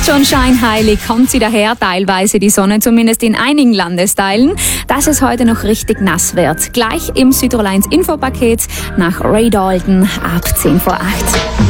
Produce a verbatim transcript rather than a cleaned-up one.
schon scheinheilig kommt sie daher, teilweise die Sonne, zumindest in einigen Landesteilen, dass es heute noch richtig nass wird. Gleich im Südtirol eins Infopaket nach Ray Dalton ab zehn vor acht.